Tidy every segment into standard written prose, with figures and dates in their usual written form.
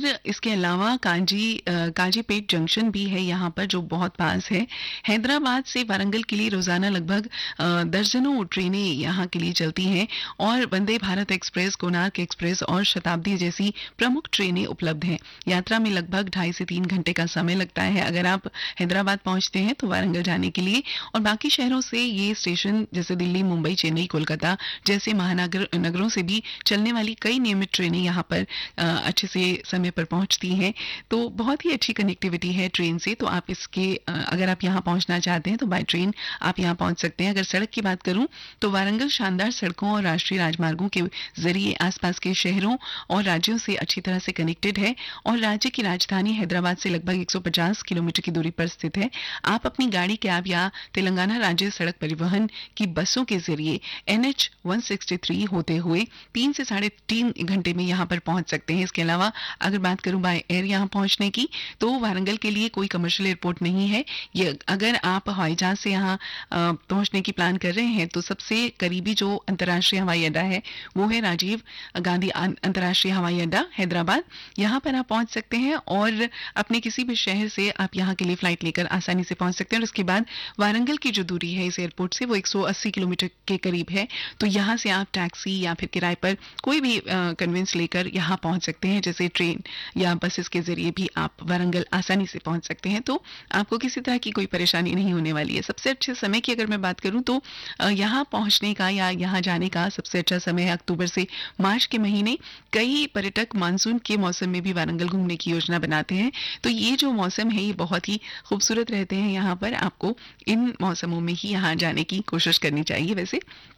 और इसके अलावा काजीपेट जंक्शन भी है यहाँ पर, जो बहुत पास है। हैदराबाद से वारंगल के लिए रोजाना लगभग दर्जनों ट्रेनें यहाँ के लिए चलती हैं और वंदे भारत एक्सप्रेस, कोणार्क एक्सप्रेस और शताब्दी जैसी प्रमुख ट्रेनें उपलब्ध हैं। यात्रा में लगभग 2.5 से 3 घंटे का समय लगता है अगर आप हैदराबाद पहुंचते हैं तो वारंगल जाने के लिए। और बाकी शहरों से ये स्टेशन जैसे दिल्ली, मुंबई, चेन्नई, कोलकाता जैसे नगरों से भी चलने वाली कई नियमित ट्रेनें यहाँ पर अच्छे से समय पर पहुंचती हैं। तो बहुत ही अच्छी कनेक्टिविटी है ट्रेन से। तो आप अगर आप यहाँ पहुंचना चाहते हैं तो बाय ट्रेन आप यहाँ पहुंच सकते हैं। अगर सड़क की बात करूं तो वारंगल शानदार सड़कों और राष्ट्रीय राजमार्गों के जरिए आसपास के शहरों और राज्यों से अच्छी तरह से कनेक्टेड है और राज्य की राजधानी हैदराबाद से लगभग 150 किलोमीटर की दूरी पर स्थित है। आप अपनी गाड़ी, कैब या तेलंगाना राज्य सड़क परिवहन की बसों के जरिए NH 163 होते हुए 3 से 3.5 घंटे में यहाँ पर पहुंच सकते हैं। इसके अलावा अगर बात करूं बाय एयर यहाँ पहुंचने की, तो वारंगल के लिए कोई कमर्शियल एयरपोर्ट नहीं है। ये अगर आप हवाई जहाज से यहाँ पहुंचने की प्लान कर रहे हैं तो सबसे करीबी जो अंतर्राष्ट्रीय हवाई अड्डा है वो है राजीव गांधी अंतर्राष्ट्रीय हवाई अड्डा हैदराबाद। यहाँ पर आप पहुंच सकते हैं और अपने किसी भी शहर से आप यहाँ के लिए फ्लाइट लेकर आसानी से पहुंच सकते हैं। और उसके बाद वारंगल की जो दूरी है इस एयरपोर्ट से वो 180 किलोमीटर के करीब है। तो यहाँ से आप टैक्सी या फिर किराए पर कोई भी कन्वेंस लेकर यहाँ पहुंच सकते हैं, जैसे ट्रेन या बसेस के जरिए भी आप वारंगल आसानी से पहुंच सकते हैं। तो आपको किसी तरह की कोई परेशानी नहीं होने वाली है। सबसे अच्छे समय की अगर मैं बात करूं तो यहाँ पहुंचने का या यहाँ जाने का सबसे अच्छा समय है अक्टूबर से मार्च के महीने। कई पर्यटक मानसून के मौसम में भी वारंगल घूमने की योजना बनाते हैं। तो ये जो मौसम है ये बहुत ही खूबसूरत रहते हैं यहाँ पर। आपको इन मौसमों में ही यहाँ जाने की कोशिश करनी चाहिए वैसे।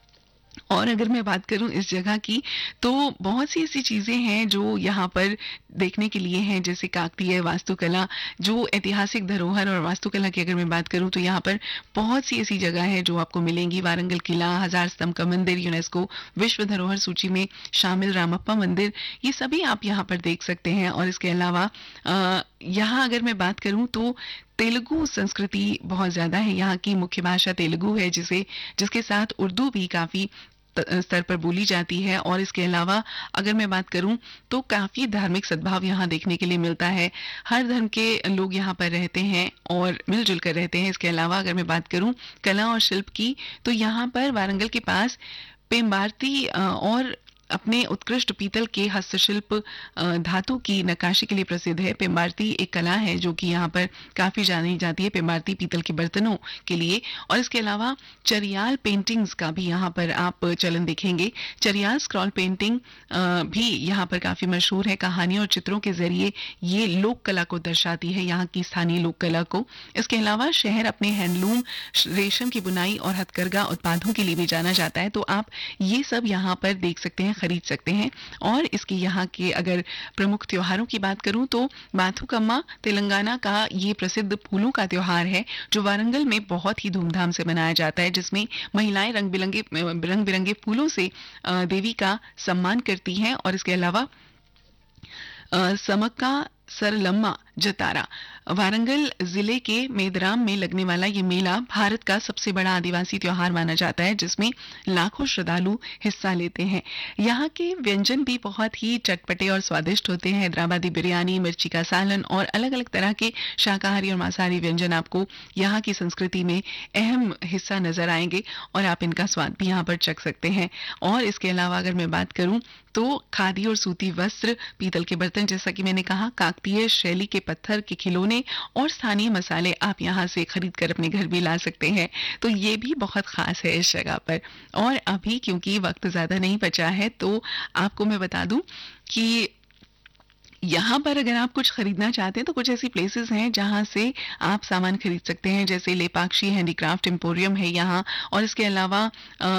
और अगर मैं बात करूं इस जगह की तो बहुत सी ऐसी चीज़ें हैं जो यहाँ पर देखने के लिए हैं, जैसे काकतीय वास्तुकला, जो ऐतिहासिक धरोहर और वास्तुकला की अगर मैं बात करूं तो यहाँ पर बहुत सी ऐसी जगह है जो आपको मिलेंगी। वारंगल किला, 1000 स्तंभ का मंदिर, यूनेस्को विश्व धरोहर सूची में शामिल रामप्पा मंदिर, ये सभी आप यहाँ पर देख सकते हैं। और इसके अलावा यहाँ अगर मैं बात करूं तो तेलुगु संस्कृति बहुत ज़्यादा है। यहाँ की मुख्य भाषा तेलुगु है जिसके साथ उर्दू भी काफ़ी स्तर पर बोली जाती है। और इसके अलावा अगर मैं बात करूं तो काफ़ी धार्मिक सद्भाव यहाँ देखने के लिए मिलता है। हर धर्म के लोग यहाँ पर रहते हैं और मिलजुल कर रहते हैं। इसके अलावा अगर मैं बात करूं कला और शिल्प की तो यहाँ पर वारंगल के पास पेम्बार्ती और अपने उत्कृष्ट पीतल के हस्तशिल्प धातु की नक्काशी के लिए प्रसिद्ध है। पेम्बार्ती एक कला है जो कि यहाँ पर काफ़ी जानी जाती है, पेम्बार्ती पीतल के बर्तनों के लिए। और इसके अलावा चरियाल पेंटिंग्स का भी यहाँ पर आप चलन देखेंगे। चरियाल स्क्रॉल पेंटिंग भी यहाँ पर काफ़ी मशहूर है। कहानियों और चित्रों के जरिए ये लोक कला को दर्शाती है, यहाँ की स्थानीय लोक कला को। इसके अलावा शहर अपने हैंडलूम, रेशम की बुनाई और हथकरघा उत्पादों के लिए भी जाना जाता है। तो आप ये सब यहाँ पर देख सकते हैं, खरीद सकते हैं। और इसके यहाँ के अगर प्रमुख त्योहारों की बात करूं तो बाथुकम्मा तेलंगाना का ये प्रसिद्ध फूलों का त्योहार है जो वारंगल में बहुत ही धूमधाम से मनाया जाता है, जिसमें महिलाएं रंग बिरंगे फूलों से देवी का सम्मान करती हैं। और इसके अलावा समक्का सरलम्मा जतारा, वारंगल जिले के मेदराम में लगने वाला ये मेला भारत का सबसे बड़ा आदिवासी त्योहार माना जाता है, जिसमें लाखों श्रद्धालु हिस्सा लेते हैं। यहाँ के व्यंजन भी बहुत ही चटपटे और स्वादिष्ट होते हैं। हैदराबादी बिरयानी, मिर्ची का सालन और अलग अलग तरह के शाकाहारी और मांसाहारी व्यंजन आपको यहाँ की संस्कृति में अहम हिस्सा नजर आएंगे और आप इनका स्वाद भी यहाँ पर चख सकते हैं। और इसके अलावा अगर मैं बात करूँ तो खादी और सूती वस्त्र, पीतल के बर्तन, जैसा कि मैंने कहा, काकतीय शैली के पत्थर के खिलौने और स्थानीय मसाले आप यहाँ से खरीद कर अपने घर भी ला सकते हैं। तो ये भी बहुत खास है इस जगह पर। और अभी क्योंकि वक्त ज़्यादा नहीं बचा है तो आपको मैं बता दूं कि यहाँ पर अगर आप कुछ खरीदना चाहते हैं तो कुछ ऐसी प्लेसेस हैं जहाँ से आप सामान खरीद सकते हैं, जैसे लेपाक्षी हैंडीक्राफ्ट एम्पोरियम है यहाँ। और इसके अलावा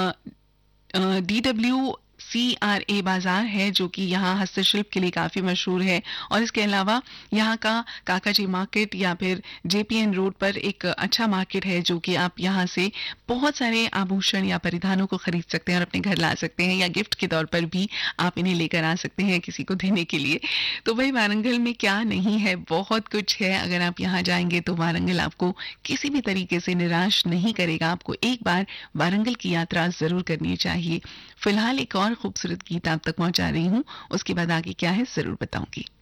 DWCRA बाजार है जो कि यहाँ हस्तशिल्प के लिए काफ़ी मशहूर है। और इसके अलावा यहाँ का काकाजी मार्केट या फिर JPN रोड पर एक अच्छा मार्केट है जो कि आप यहाँ से बहुत सारे आभूषण या परिधानों को खरीद सकते हैं और अपने घर ला सकते हैं, या गिफ्ट के तौर पर भी आप इन्हें लेकर आ सकते हैं किसी को देने के लिए। तो भाई वारंगल में क्या नहीं है, बहुत कुछ है। अगर आप यहाँ जाएंगे तो वारंगल आपको किसी भी तरीके से निराश नहीं करेगा। आपको एक बार वारंगल की यात्रा ज़रूर करनी चाहिए। फिलहाल एक और खूबसूरत गीत आप तक पहुंचा रही हूँ, उसके बाद आगे क्या है ज़रूर बताऊंगी।